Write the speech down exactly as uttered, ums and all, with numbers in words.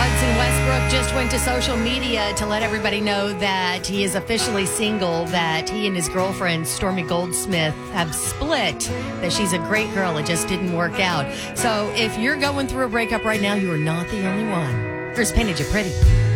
Hudson Westbrook just went to social media to let everybody know that he is officially single, that he and his girlfriend, Stormy Goldsmith, have split, that she's a great girl. It just didn't work out. So if you're going through a breakup right now, you are not the only one. Chris painted you pretty.